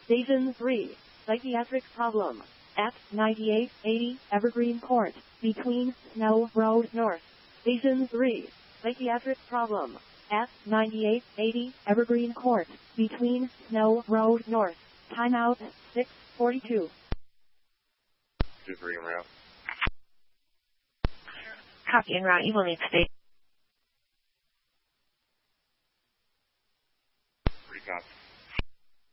Station 3, psychiatric problem. At 9880 Evergreen Court, between Snow Road North. Station 3, psychiatric problem. At 9880 Evergreen Court, between Snow Road North. Timeout 6:42. 23 en route. Copy en route. You will need to stay.